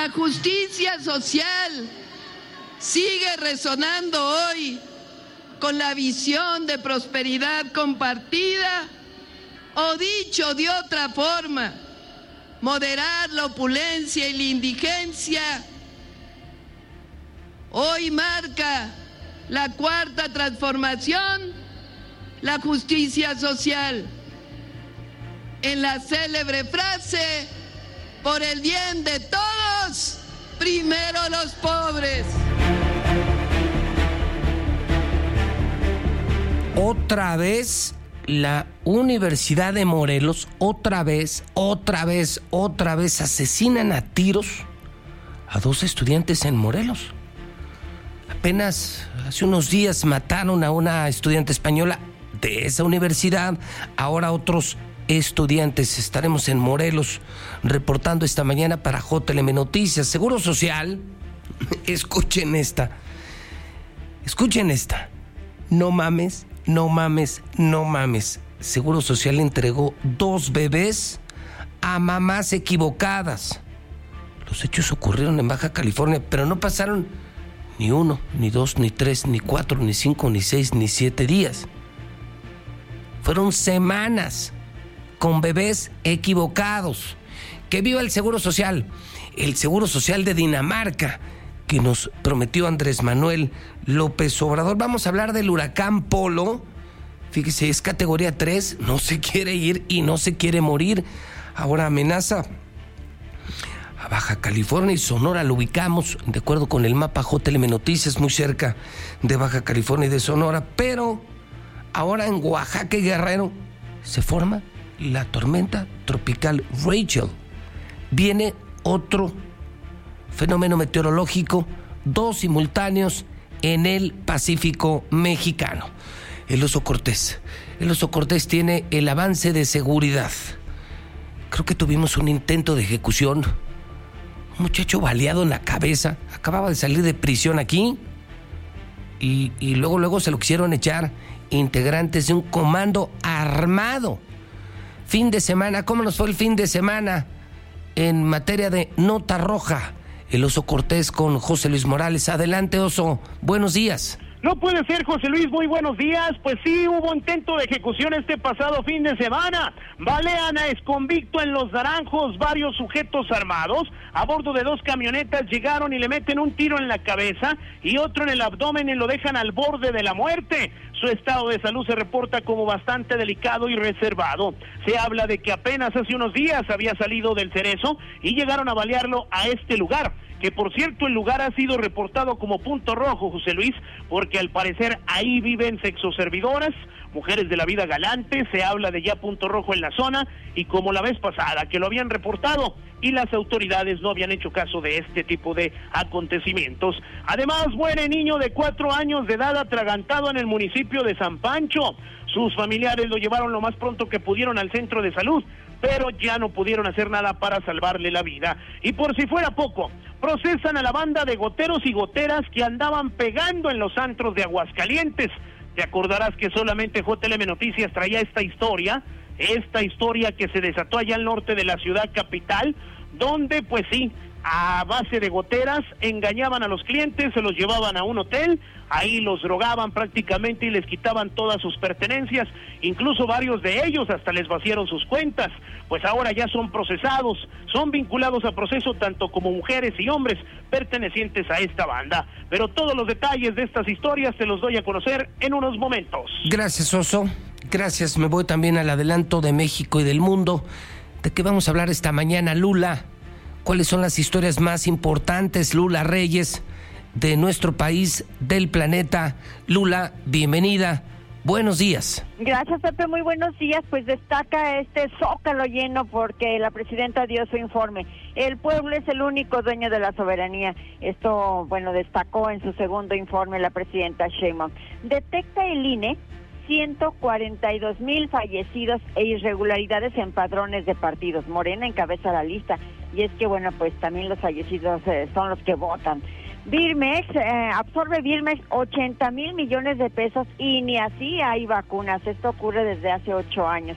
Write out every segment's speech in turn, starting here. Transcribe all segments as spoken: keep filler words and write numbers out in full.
La justicia social sigue resonando hoy con la visión de prosperidad compartida, o dicho de otra forma, moderar la opulencia y la indigencia. Hoy marca la cuarta transformación, la justicia social, en la célebre frase: por el bien de todos, primero los pobres. Otra vez la Universidad de Morelos, otra vez, otra vez, otra vez asesinan a tiros a dos estudiantes en Morelos. Apenas hace unos días mataron a una estudiante española de esa universidad, ahora otros estudiantes. Estaremos en Morelos reportando esta mañana para J L M Noticias. Seguro Social, escuchen esta, escuchen esta, no mames, no mames, no mames. Seguro Social entregó dos bebés a mamás equivocadas. Los hechos ocurrieron en Baja California, pero no pasaron ni uno, ni dos, ni tres, ni cuatro, ni cinco, ni seis, ni siete días. Fueron semanas con bebés equivocados. ¡Que viva el Seguro Social! El Seguro Social de Dinamarca, que nos prometió Andrés Manuel López Obrador. Vamos a hablar del huracán Polo. Fíjese, es categoría tres, no se quiere ir y no se quiere morir. Ahora amenaza a Baja California y Sonora. Lo ubicamos, de acuerdo con el mapa J L M Noticias, muy cerca de Baja California y de Sonora. Pero ahora en Oaxaca y Guerrero se forma la tormenta tropical Rachel. Viene otro fenómeno meteorológico, dos simultáneos en el Pacífico mexicano. El oso Cortés. El oso Cortés tiene el avance de seguridad. Creo que tuvimos un intento de ejecución. Un muchacho baleado en la cabeza. Acababa de salir de prisión aquí. Y, y luego, luego se lo quisieron echar integrantes de un comando armado. Fin de semana, ¿cómo nos fue el fin de semana en materia de nota roja? El oso Cortés con José Luis Morales. Adelante, oso. Buenos días. No puede ser, José Luis, muy buenos días. Pues sí, hubo intento de ejecución este pasado fin de semana. Balean a exconvicto en Los Naranjos. Varios sujetos armados a bordo de dos camionetas llegaron y le meten un tiro en la cabeza y otro en el abdomen y lo dejan al borde de la muerte. Su estado de salud se reporta como bastante delicado y reservado. Se habla de que apenas hace unos días había salido del Cerezo y llegaron a balearlo a este lugar, que por cierto el lugar ha sido reportado como punto rojo, José Luis, porque al parecer ahí viven sexoservidoras, mujeres de la vida galante. Se habla de ya punto rojo en la zona, y como la vez pasada que lo habían reportado y las autoridades no habían hecho caso de este tipo de acontecimientos. Además, muere niño de cuatro años de edad atragantado en el municipio de San Pancho. Sus familiares lo llevaron lo más pronto que pudieron al centro de salud, pero ya no pudieron hacer nada para salvarle la vida. Y por si fuera poco, procesan a la banda de goteros y goteras que andaban pegando en los antros de Aguascalientes. Te acordarás que solamente J L M Noticias traía esta historia, esta historia que se desató allá al norte de la ciudad capital, donde pues sí, a base de goteras engañaban a los clientes, se los llevaban a un hotel, ahí los drogaban prácticamente y les quitaban todas sus pertenencias, incluso varios de ellos hasta les vaciaron sus cuentas. Pues ahora ya son procesados, son vinculados a proceso tanto como mujeres y hombres pertenecientes a esta banda. Pero todos los detalles de estas historias te los doy a conocer en unos momentos. Gracias, oso. Gracias. Me voy también al adelanto de México y del mundo. ¿De qué vamos a hablar esta mañana, Lula? ¿Cuáles son las historias más importantes, Lula Reyes, de nuestro país, del planeta? Lula, bienvenida. Buenos días. Gracias, Pepe. Muy buenos días. Pues destaca este zócalo lleno porque la presidenta dio su informe. El pueblo es el único dueño de la soberanía. Esto, bueno, destacó en su segundo informe la presidenta Sheinbaum. Detecta el I N E ciento cuarenta y dos mil fallecidos e irregularidades en padrones de partidos. Morena encabeza la lista. Y es que, bueno, pues también los fallecidos eh, son los que votan. Birmex, eh, absorbe Birmex ochenta mil millones de pesos y ni así hay vacunas. Esto ocurre desde hace ocho años.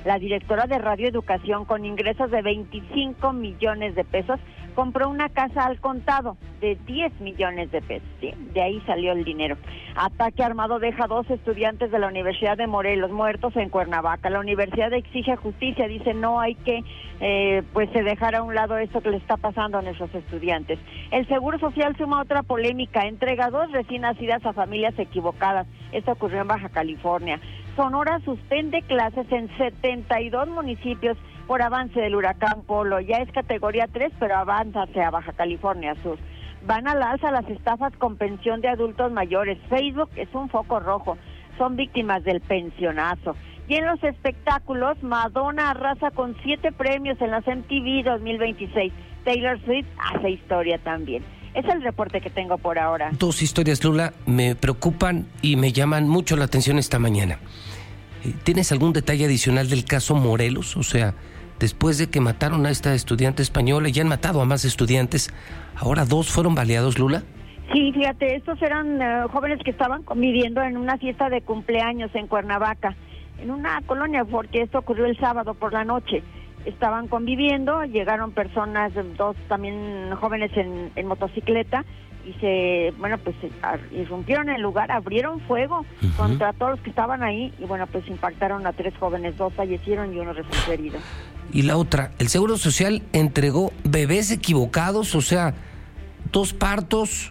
La directora de Radio Educación, con ingresos de veinticinco millones de pesos, compró una casa al contado de diez millones de pesos. ¿Sí? De ahí salió el dinero. Ataque armado deja dos estudiantes de la Universidad de Morelos muertos en Cuernavaca. La universidad exige justicia, dice no hay que eh, pues se dejar a un lado esto que le está pasando a nuestros estudiantes. El Seguro Social suma otra polémica, entrega dos recién nacidas a familias equivocadas. Esto ocurrió en Baja California. Sonora suspende clases en setenta y dos municipios por avance del huracán Polo. Ya es categoría tres, pero avanza hacia Baja California Sur. Van al alza las estafas con pensión de adultos mayores. Facebook es un foco rojo. Son víctimas del pensionazo. Y en los espectáculos, Madonna arrasa con siete premios en las M T V dos mil veintiséis. Taylor Swift hace historia también. Es el reporte que tengo por ahora. Dos historias, Lula, me preocupan y me llaman mucho la atención esta mañana. ¿Tienes algún detalle adicional del caso Morelos? O sea, después de que mataron a esta estudiante española y ya han matado a más estudiantes, ¿ahora dos fueron baleados, Lula? Sí, fíjate, estos eran uh, jóvenes que estaban conviviendo en una fiesta de cumpleaños en Cuernavaca, en una colonia, porque esto ocurrió el sábado por la noche. Estaban conviviendo, llegaron personas, dos también jóvenes en, en motocicleta, y se, bueno, pues se irrumpieron en el lugar, abrieron fuego uh-huh. contra todos los que estaban ahí, y bueno, pues impactaron a tres jóvenes, dos fallecieron y uno resultó herido. Y la otra, el Seguro Social entregó bebés equivocados, o sea, dos partos,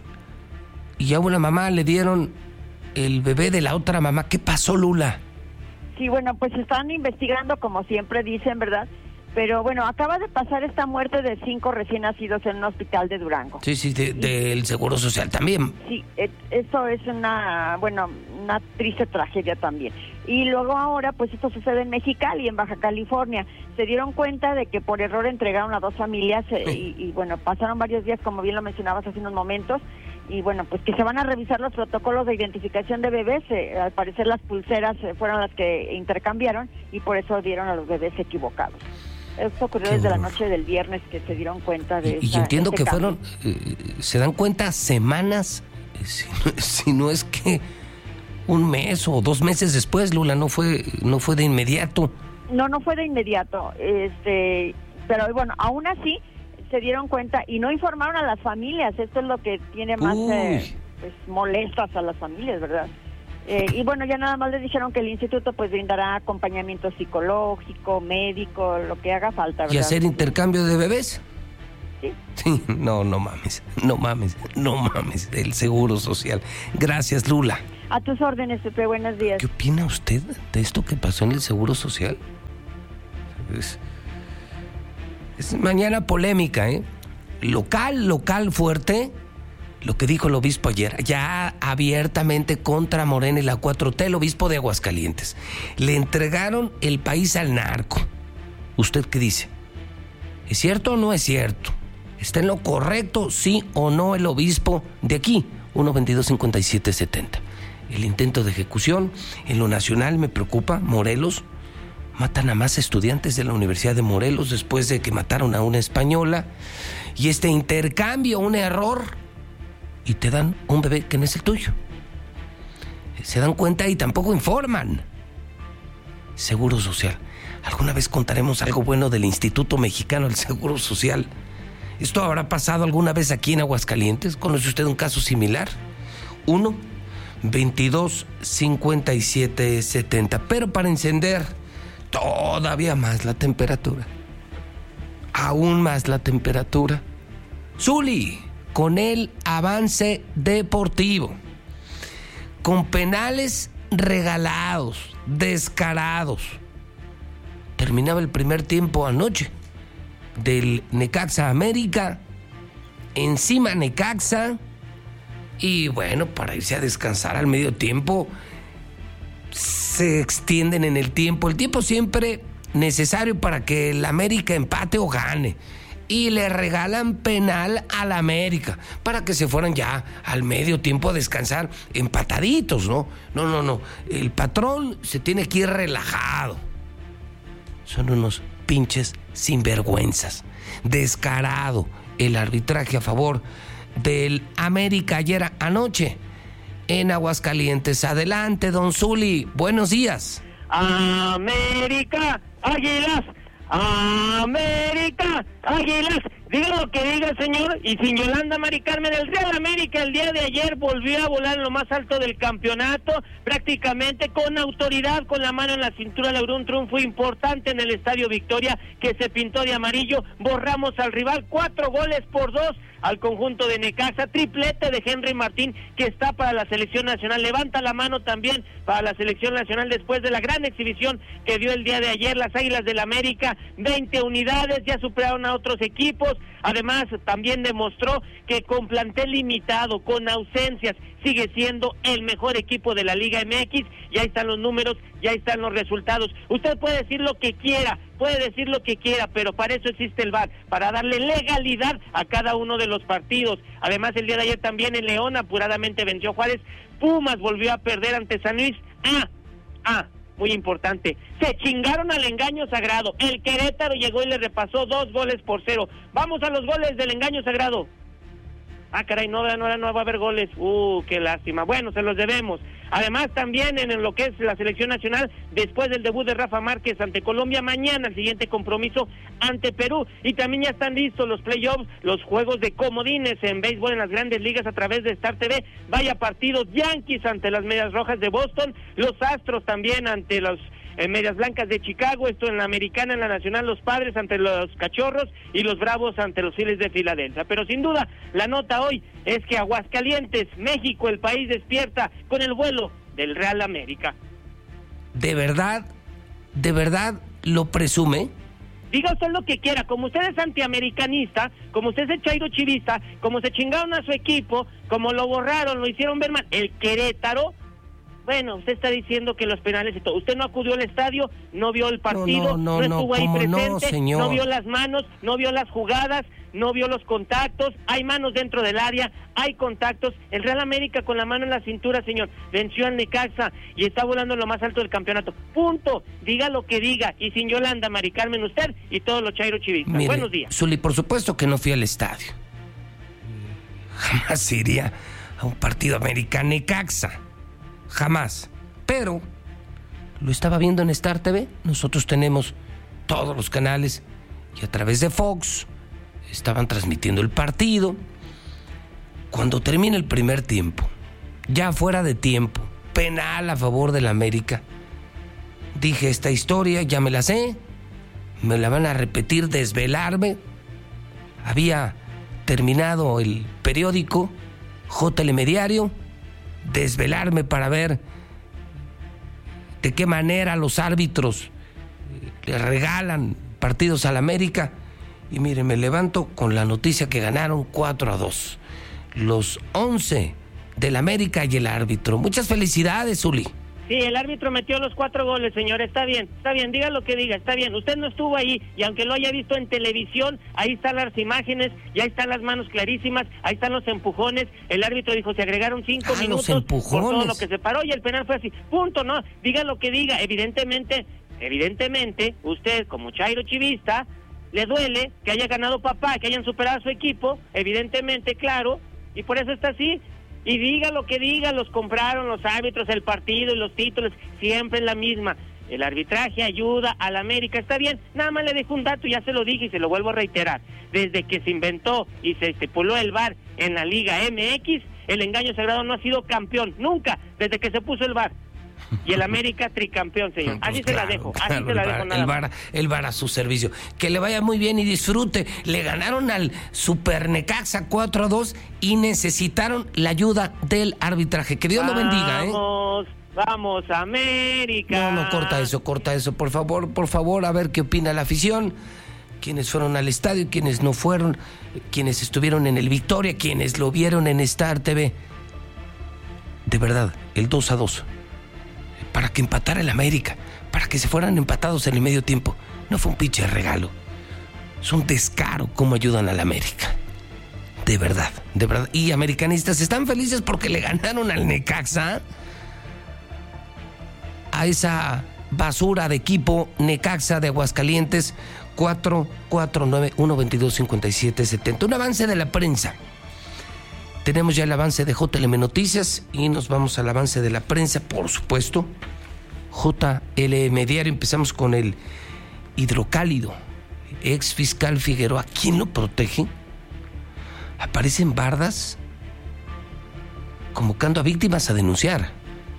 y a una mamá le dieron el bebé de la otra mamá. ¿Qué pasó, Lula? Sí, bueno, pues están investigando, como siempre dicen, ¿verdad? Pero bueno, acaba de pasar esta muerte de cinco recién nacidos en un hospital de Durango. Sí, sí, de, del Seguro Social también. Sí, eso es una, bueno, una triste tragedia también. Y luego ahora, pues esto sucede en Mexicali, en Baja California. Se dieron cuenta de que por error entregaron a dos familias eh, sí. y, y bueno, pasaron varios días, como bien lo mencionabas hace unos momentos, y bueno, pues que se van a revisar los protocolos de identificación de bebés. Eh, al parecer las pulseras eh, fueron las que intercambiaron y por eso dieron a los bebés equivocados. Esto ocurrió desde la noche del viernes que se dieron cuenta de Y, esta, y entiendo este que cambio. fueron, eh, se dan cuenta semanas, eh, si, no, si no es que un mes o dos meses después, Lula, no fue, no fue de inmediato. No, no fue de inmediato, este, pero bueno, aún así se dieron cuenta y no informaron a las familias. Esto es lo que tiene más eh, pues, molestas a las familias, ¿verdad? Eh, y bueno, ya nada más les dijeron que el instituto pues brindará acompañamiento psicológico, médico, lo que haga falta, ¿verdad? ¿Y hacer intercambio de bebés? Sí. Sí, no, no mames, no mames, no mames, del Seguro Social. Gracias, Lula. A tus órdenes, Pepe, buenos días. ¿Qué opina usted de esto que pasó en el Seguro Social? Es, es mañana polémica, ¿eh? Local, local fuerte. Lo que dijo el obispo ayer, ya abiertamente contra Morena y la cuatro T, el obispo de Aguascalientes. Le entregaron el país al narco. ¿Usted qué dice? ¿Es cierto o no es cierto? ¿Está en lo correcto, sí o no, el obispo de aquí? uno veintidós cincuenta y siete setenta. El intento de ejecución en lo nacional me preocupa. Morelos, matan a más estudiantes de la Universidad de Morelos después de que mataron a una española. Y este intercambio, un error, y te dan un bebé que no es el tuyo. Se dan cuenta y tampoco informan. Seguro Social. ¿Alguna vez contaremos algo bueno del Instituto Mexicano del Seguro Social? ¿Esto habrá pasado alguna vez aquí en Aguascalientes? ¿Conoce usted un caso similar? uno veintidós cincuenta y siete setenta. Pero para encender todavía más la temperatura, aún más la temperatura, Zuli, con el avance deportivo, con penales regalados, descarados. Terminaba el primer tiempo anoche del Necaxa América, encima Necaxa, y bueno, para irse a descansar al medio tiempo, se extienden en el tiempo, el tiempo siempre necesario para que el América empate o gane. Y le regalan penal al América para que se fueran ya al medio tiempo a descansar empataditos, ¿no? No, no, no. El patrón se tiene que ir relajado. Son unos pinches sinvergüenzas. Descarado el arbitraje a favor del América ayer anoche en Aguascalientes. Adelante, don Zuli. Buenos días. América, Águilas, América, Águilas. Diga lo que diga, señor, y sin Yolanda Mari Carmen, el Real América el día de ayer volvió a volar en lo más alto del campeonato, prácticamente con autoridad, con la mano en la cintura, logró un triunfo importante en el Estadio Victoria, que se pintó de amarillo. Borramos al rival, cuatro goles por dos al conjunto de Necaxa, triplete de Henry Martín, que está para la selección nacional, levanta la mano también para la selección nacional después de la gran exhibición que dio el día de ayer las Águilas del América, veinte unidades, ya superaron a otros equipos. Además, también demostró que con plantel limitado, con ausencias, sigue siendo el mejor equipo de la Liga M X, ya están los números, ya están los resultados. Usted puede decir lo que quiera, puede decir lo que quiera, pero para eso existe el V A R, para darle legalidad a cada uno de los partidos. Además, el día de ayer también en León apuradamente venció Juárez, Pumas volvió a perder ante San Luis. Ah, ah, muy importante, se chingaron al engaño sagrado, el Querétaro llegó y le repasó dos goles por cero. Vamos a los goles del engaño sagrado. Ah, caray, no, no, no va a haber goles. Uh, qué lástima. Bueno, se los debemos. Además, también en lo que es la selección nacional, después del debut de Rafa Márquez ante Colombia, mañana el siguiente compromiso ante Perú. Y también ya están listos los playoffs, los juegos de comodines en béisbol en las grandes ligas a través de Star T V. Vaya partidos, Yankees ante las Medias Rojas de Boston, los Astros también ante los en Medias Blancas de Chicago, esto en la Americana, en la Nacional, los Padres ante los Cachorros y los Bravos ante los Phillies de Filadelfia. Pero sin duda, la nota hoy es que Aguascalientes, México, el país despierta con el vuelo del Real América. ¿De verdad, de verdad lo presume? Diga usted lo que quiera, como usted es antiamericanista, como usted es chairo chivista, como se chingaron a su equipo, como lo borraron, lo hicieron ver mal, el Querétaro. Bueno, usted está diciendo que los penales y todo. Usted no acudió al estadio, no vio el partido, no, no, no, no estuvo no, ahí presente, no, señor. no vio las manos, no vio las jugadas, no vio los contactos. Hay manos dentro del área, hay contactos. El Real América con la mano en la cintura, señor, venció al Necaxa y está volando en lo más alto del campeonato. Punto. Diga lo que diga. Y sin Yolanda, Mari Carmen, usted y todos los chairo chivistas. Mire, buenos días. Zuli, por supuesto que no fui al estadio. Jamás iría a un partido americano Necaxa. Jamás. Pero lo estaba viendo en Star T V. Nosotros tenemos todos los canales y a través de Fox estaban transmitiendo el partido. Cuando termina el primer tiempo, ya fuera de tiempo, penal a favor del América, dije, esta historia ya me la sé, me la van a repetir, desvelarme. Había terminado el periódico J L M Diario, desvelarme para ver de qué manera los árbitros le regalan partidos al América. Y mire, me levanto con la noticia que ganaron cuatro a dos. Los once del América y el árbitro. Muchas felicidades, Zuli. Sí, el árbitro metió los cuatro goles, señor, está bien, está bien, diga lo que diga, está bien. Usted no estuvo ahí, y aunque lo haya visto en televisión, ahí están las imágenes, ya están las manos clarísimas, ahí están los empujones. El árbitro dijo, se agregaron cinco ah, minutos los empujones. por todo lo que se paró, y el penal fue así, punto, no, diga lo que diga. Evidentemente, evidentemente, usted como chairo chivista, le duele que haya ganado papá, que hayan superado a su equipo, evidentemente, claro, y por eso está así. Y diga lo que diga, los compraron los árbitros, el partido y los títulos, siempre es la misma. El arbitraje ayuda al América, está bien. Nada más le dejo un dato, ya se lo dije y se lo vuelvo a reiterar. Desde que se inventó y se estipuló el V A R en la Liga M X, el engaño sagrado no ha sido campeón, nunca, desde que se puso el V A R. Y el América tricampeón, señor. Así pues se claro, la dejo, claro, así se la dejo. Nada el V A R, el V A R a su servicio. Que le vaya muy bien y disfrute. Le ganaron al Super Necaxa cuatro a dos y necesitaron la ayuda del arbitraje. Que Dios vamos, lo bendiga, ¿eh? Vamos, vamos, América. No, no, corta eso, corta eso. Por favor, por favor, a ver qué opina la afición. Quienes fueron al estadio, quienes no fueron, quienes estuvieron en el Victoria, quienes lo vieron en Star T V. De verdad, el dos a dos. Para que empatara el América, para que se fueran empatados en el medio tiempo. No fue un pinche regalo. Es un descaro cómo ayudan al América. De verdad, de verdad. Y americanistas están felices porque le ganaron al Necaxa. A esa basura de equipo Necaxa de Aguascalientes. cuatro cuatro nueve uno veintidós cincuenta y siete setenta. Un avance de la prensa. Tenemos ya el avance de J L M Noticias y nos vamos al avance de la prensa, por supuesto. J L M Diario, empezamos con el Hidrocálido, ex fiscal Figueroa, ¿quién lo protege? Aparecen bardas convocando a víctimas a denunciar.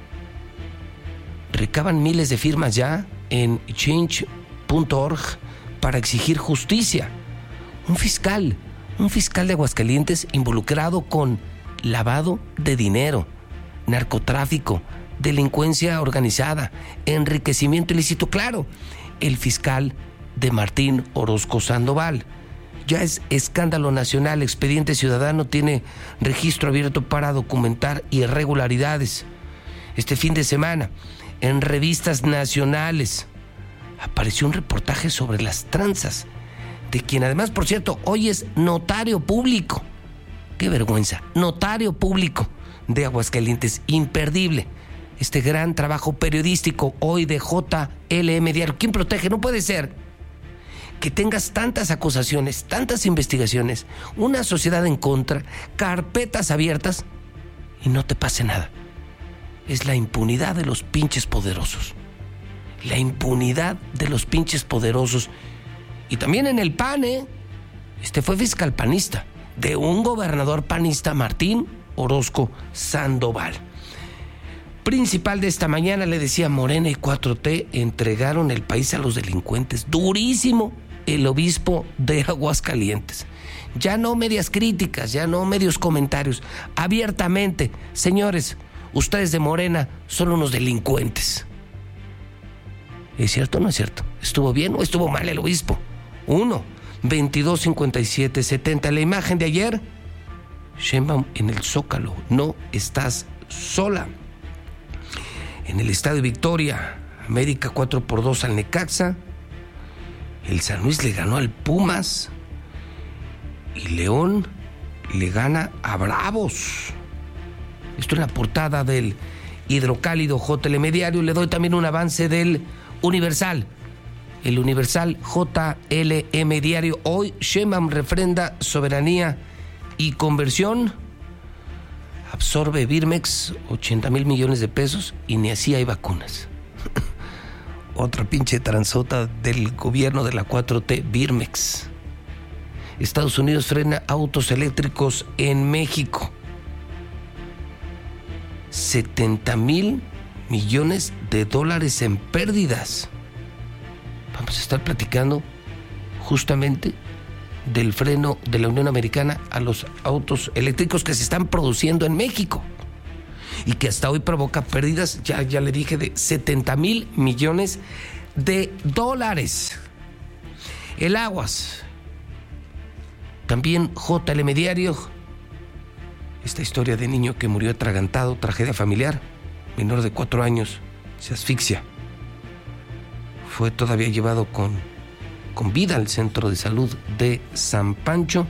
Recaban miles de firmas ya en change punto org para exigir justicia. Un fiscal, un fiscal de Aguascalientes involucrado con lavado de dinero, narcotráfico, delincuencia organizada, enriquecimiento ilícito. Claro, el fiscal de Martín Orozco Sandoval. Ya es escándalo nacional. Expediente Ciudadano tiene registro abierto para documentar irregularidades. Este fin de semana, en revistas nacionales, apareció un reportaje sobre las tranzas, de quien además, por cierto, hoy es notario público. ¡Qué vergüenza! Notario público de Aguascalientes, imperdible. Este gran trabajo periodístico hoy de J L M Diario. ¿Quién protege? No puede ser que tengas tantas acusaciones, tantas investigaciones, una sociedad en contra, carpetas abiertas y no te pase nada. Es la impunidad de los pinches poderosos. La impunidad de los pinches poderosos. Y también en el P A N, ¿eh? Este fue fiscal panista de un gobernador panista, Martín Orozco Sandoval. Principal de esta mañana le decía: Morena y cuatro T entregaron el país a los delincuentes. Durísimo el obispo de Aguascalientes. Ya no medias críticas, ya no medios comentarios. Abiertamente, señores, ustedes de Morena son unos delincuentes. ¿Es cierto o no es cierto? ¿Estuvo bien o estuvo mal el obispo? Uno, veintidós, cincuenta y siete, setenta. La imagen de ayer, Sheinbaum en el Zócalo. No estás sola. En el Estadio Victoria, América cuatro por dos al Necaxa. El San Luis le ganó al Pumas. Y León le gana a Bravos. Esto en la portada del Hidrocálido J L M Diario. Le doy también un avance del Universal. El Universal J L M Diario. Hoy Sheinbaum refrenda soberanía y conversión. Absorbe Birmex ochenta mil millones de pesos y ni así hay vacunas. Otra pinche transota del gobierno de la cuatro T, Birmex. Estados Unidos frena autos eléctricos en México. setenta mil millones de dólares en pérdidas. Vamos a estar platicando justamente del freno de la Unión Americana a los autos eléctricos que se están produciendo en México y que hasta hoy provoca pérdidas, ya, ya le dije, de setenta mil millones de dólares. El Aguas, también J L M Diario, esta historia de niño que murió atragantado, tragedia familiar, menor de cuatro años, se asfixia. Fue todavía llevado con, con vida al centro de salud de San Pancho.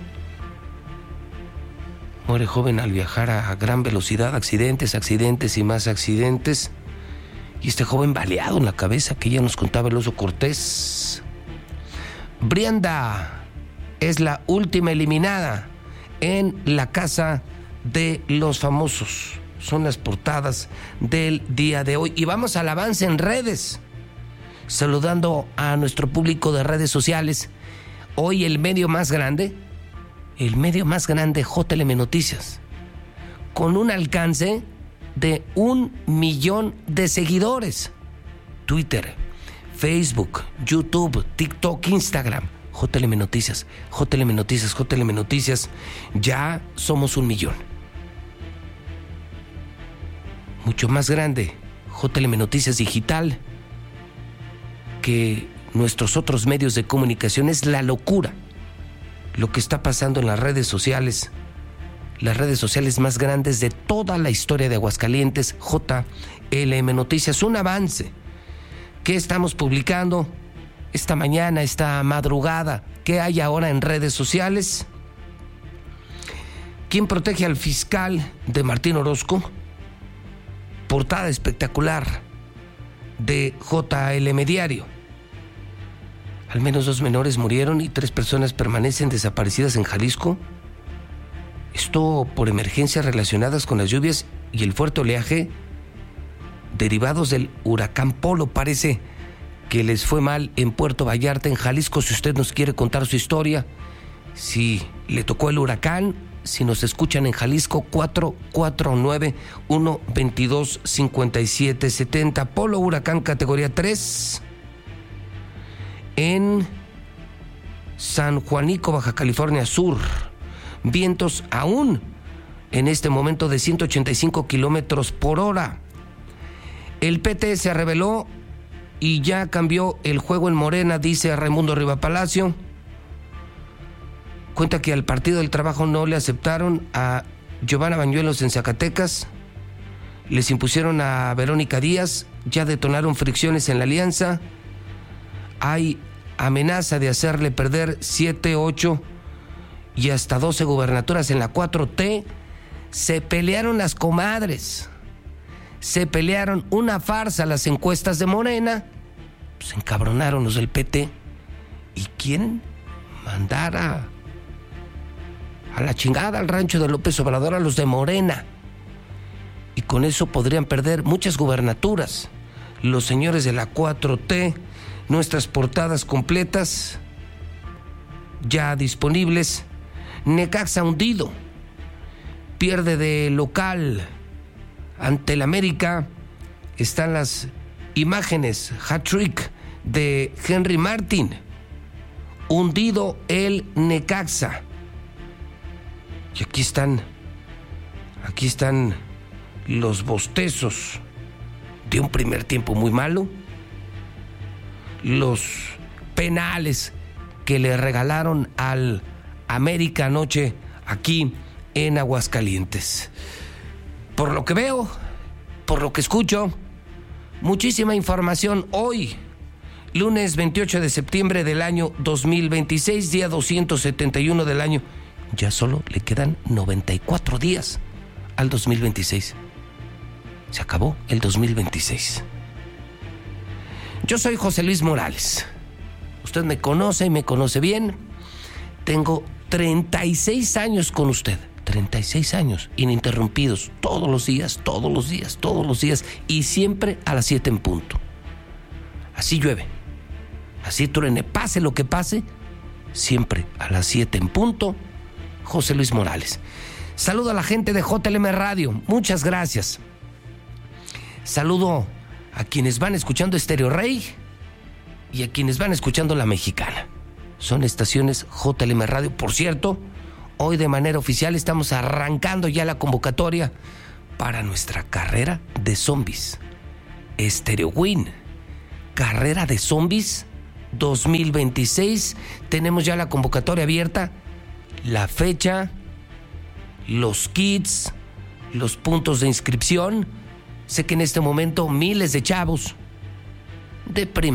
Muere joven al viajar a gran velocidad, accidentes, accidentes y más accidentes. Y este joven baleado en la cabeza, que ya nos contaba el Oso Cortés. Brianda es la última eliminada en la Casa de los Famosos. Son las portadas del día de hoy. Y vamos al avance en redes. Saludando a nuestro público de redes sociales. Hoy el medio más grande, el medio más grande, J L M Noticias, con un alcance de un millón de seguidores. Twitter, Facebook, YouTube, TikTok, Instagram, J L M Noticias, J L M Noticias, J L M Noticias. Ya somos un millón. Mucho más grande, J L M Noticias Digital, que nuestros otros medios de comunicación. Es la locura lo que está pasando en las redes sociales, las redes sociales más grandes de toda la historia de Aguascalientes. J L M Noticias, un avance que estamos publicando esta mañana, esta madrugada. ¿Qué hay ahora en redes sociales? ¿Quién protege al fiscal de Martín Orozco? Portada espectacular de J L M Diario. Al menos dos menores murieron y tres personas permanecen desaparecidas en Jalisco. Esto por emergencias relacionadas con las lluvias y el fuerte oleaje derivados del huracán Polo. Parece que les fue mal en Puerto Vallarta, en Jalisco. Si usted nos quiere contar su historia, si le tocó el huracán, si nos escuchan en Jalisco, cuatro cuatro nueve, uno dos dos, cinco siete siete cero. Polo huracán categoría tres en San Juanico, Baja California Sur. Vientos aún en este momento de ciento ochenta y cinco kilómetros por hora. El P T se reveló y ya cambió el juego en Morena, dice Raimundo Rivapalacio. Cuenta que al Partido del Trabajo no le aceptaron a Giovanna Bañuelos en Zacatecas, les impusieron a Verónica Díaz, ya detonaron fricciones en la alianza, hay amenaza de hacerle perder siete, ocho y hasta doce gubernaturas en la cuatro T. Se pelearon las comadres, se pelearon, una farsa las encuestas de Morena, se encabronaron los del P T y quieren mandar a, a la chingada al rancho de López Obrador a los de Morena, y con eso podrían perder muchas gubernaturas. Los señores de la cuatro T, nuestras portadas completas ya disponibles. Necaxa hundido, pierde de local ante el América. Están las imágenes, hat-trick de Henry Martin. Hundido el Necaxa. Y aquí están, aquí están los bostezos de un primer tiempo muy malo, los penales que le regalaron al América anoche aquí en Aguascalientes. Por lo que veo, por lo que escucho, muchísima información hoy, lunes veintiocho de septiembre del año dos mil veintiséis, día doscientos setenta y uno del año. Ya solo le quedan noventa y cuatro días al dos mil veintiséis. Se acabó el dos mil veintiséis. Yo soy José Luis Morales. Usted me conoce y me conoce bien. Tengo treinta y seis años con usted. treinta y seis años ininterrumpidos, todos los días, todos los días, todos los días, y siempre a las siete en punto. Así llueve, así truene, pase lo que pase, siempre a las siete en punto. José Luis Morales. Saludo a la gente de J L M Radio, muchas gracias. Saludo a quienes van escuchando Estéreo Rey y a quienes van escuchando La Mexicana. Son estaciones J L M Radio. Por cierto, hoy de manera oficial estamos arrancando ya la convocatoria para nuestra carrera de zombies. Estéreo Win, carrera de zombies dos mil veintiséis. Tenemos ya la convocatoria abierta, la fecha, los kits, los puntos de inscripción. Sé que en este momento miles de chavos de primer